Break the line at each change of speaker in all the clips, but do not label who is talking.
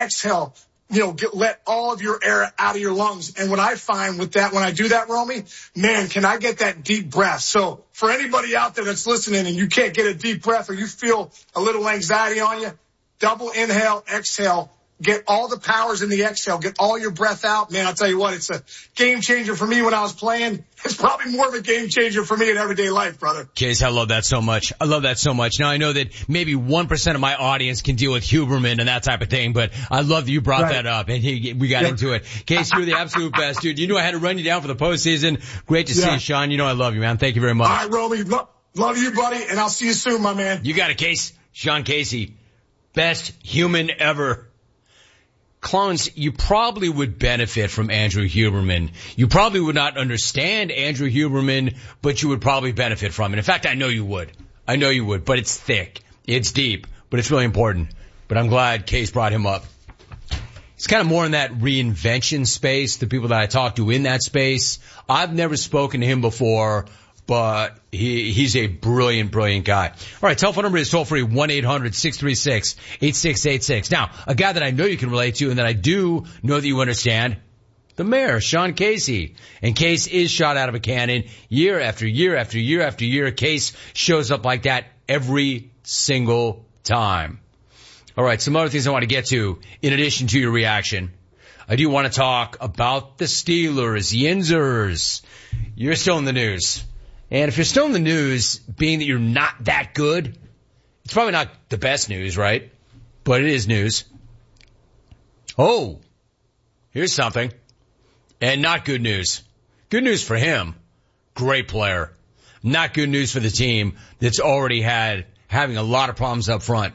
exhale, let all of your air out of your lungs. And what I find with that, when I do that, Romy, man, can I get that deep breath? So for anybody out there that's listening and you can't get a deep breath or you feel a little anxiety on you, double inhale, exhale, get all the powers in the exhale, get all your breath out. Man, I'll tell you what, it's a game changer for me when I was playing. It's probably more of a game changer for me in everyday life, brother.
Case, I love that so much. I love that so much. Now, I know that maybe 1% of my audience can deal with Huberman and that type of thing, but I love that you brought that up and we got into it. Case, you're the absolute best, dude. You knew I had to run you down for the postseason. Great to see you, Sean. You know I love you, man. Thank you very much.
All right, Romy. Love you, buddy, and I'll see you soon, my man.
You got it, Case. Sean Casey. Best human ever. Clones, you probably would benefit from Andrew Huberman. You probably would not understand Andrew Huberman, but you would probably benefit from it. In fact, I know you would. But it's thick. It's deep, but it's really important. But I'm glad Case brought him up. He's kind of more in that reinvention space, the people that I talk to in that space. I've never spoken to him before, but he's a brilliant, brilliant guy. All right, telephone number is toll free, 1-800-636-8686. Now, a guy that I know you can relate to and that I do know that you understand, the mayor, Sean Casey. And Case is shot out of a cannon year after year after year after year. Case shows up like that every single time. All right, some other things I want to get to in addition to your reaction. I do want to talk about the Steelers, Yinzers. You're still in the news. And if you're still in the news, being that you're not that good, it's probably not the best news, right? But it is news. Oh, here's something. And not good news. Good news for him. Great player. Not good news for the team that's already having a lot of problems up front.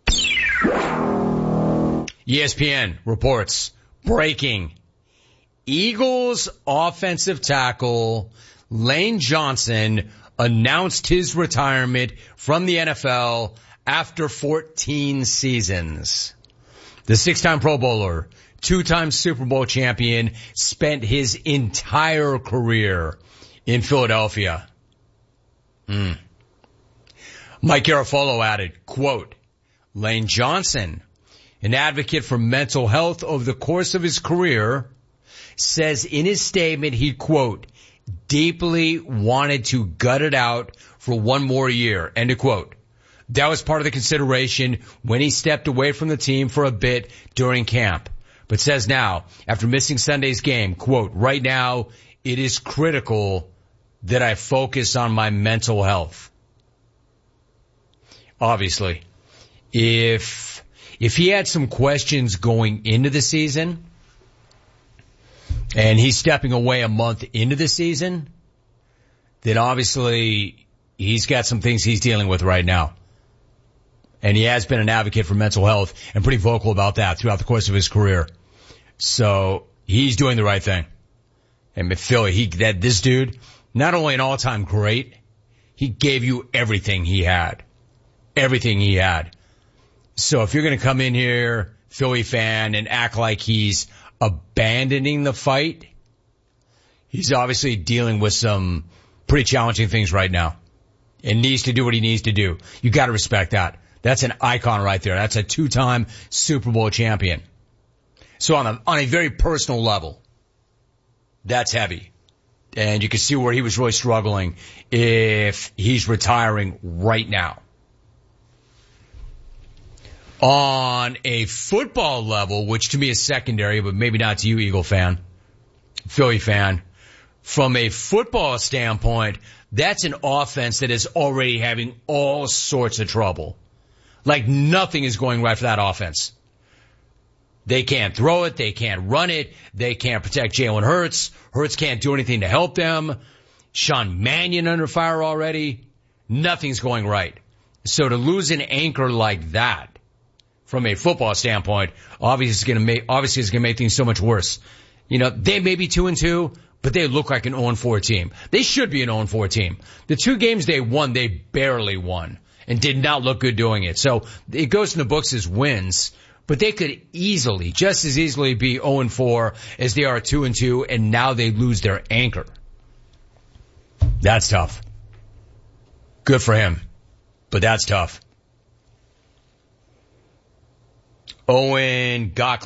ESPN reports breaking. Eagles offensive tackle Lane Johnson announced his retirement from the NFL after 14 seasons. The 6-time Pro Bowler, 2-time Super Bowl champion, spent his entire career in Philadelphia. Mike Garafolo added, quote, Lane Johnson, an advocate for mental health over the course of his career, says in his statement he, quote, deeply wanted to gut it out for one more year, end of quote. That was part of the consideration when he stepped away from the team for a bit during camp. But says now, after missing Sunday's game, quote, right now, it is critical that I focus on my mental health. Obviously, if he had some questions going into the season, and he's stepping away a month into the season, then obviously he's got some things he's dealing with right now. And he has been an advocate for mental health and pretty vocal about that throughout the course of his career. So he's doing the right thing. And Philly, this dude, not only an all-time great, he gave you everything he had. Everything he had. So if you're going to come in here, Philly fan, and act like he's abandoning the fight, he's obviously dealing with some pretty challenging things right now and needs to do what he needs to do. You got to respect that. That's an icon right there. That's a 2-time Super Bowl champion. So on a very personal level, that's heavy. And you can see where he was really struggling if he's retiring right now. On a football level, which to me is secondary, but maybe not to you, Eagle fan, Philly fan, from a football standpoint, that's an offense that is already having all sorts of trouble. Like nothing is going right for that offense. They can't throw it. They can't run it. They can't protect Jalen Hurts. Hurts can't do anything to help them. Sean Mannion under fire already. Nothing's going right. So to lose an anchor like that, from a football standpoint, obviously it's going to make things so much worse. You know, they may be 2-2, but they look like an 0-4 team. They should be an 0-4 team. The 2 games they won, they barely won and did not look good doing it. So it goes in the books as wins, but they could easily, just as easily be 0-4 as they are 2-2, and now they lose their anchor. That's tough. Good for him, but that's tough. Owen Gockley.